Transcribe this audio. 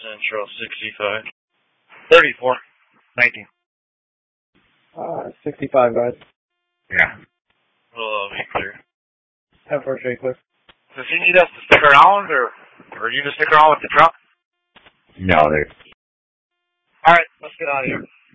Central 65. 34. 19. 65, guys. Yeah. We'll be clear. 10-4 straight clear. Does he need us to stick around, or you to stick around with the truck? No, they. Alright, let's get out of here.